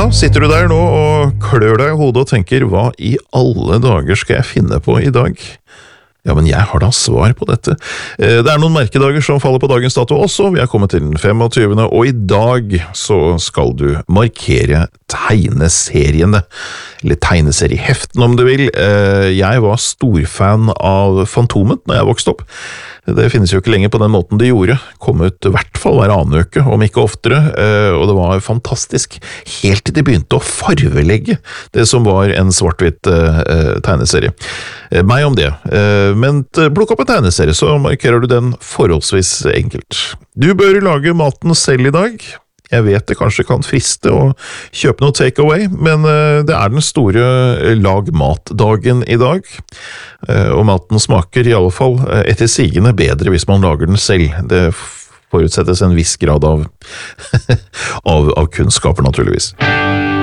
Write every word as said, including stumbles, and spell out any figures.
Ja, sitter du der nå og klør deg i hodet og tenker, hva i alle dager skal jeg finne på i dag? Ja, men jeg har da svar på dette. Det er noen merkedager som faller på dagens dato også. Vi er kommet til den femogtyvende, og i dag så skal du markere tegneseriene, eller tegneserieheften om du vil. Jeg var storfan av Fantomet når jeg vokste opp. Det finnes jo ikke lenger på den måten de gjorde. Kom ut i hvert fall hver annen uke, om ikke oftere, og det var fantastisk. Helt til de begynte å farvelegge det som var en svart-hvitt tegneserie. Meg om det. Men plukk opp en tegneserie, så markerer du den forholdsvis enkelt. Du bør lage maten selv i dag. Jeg vet det kanskje kan friste å kjøpe noe takeaway, men det er den store lag-mat-dagen i dag. Og maten smaker i alle fall etter sigende bedre hvis man lager den selv. Det forutsettes en viss grad av, av, av kunnskaper, naturligvis.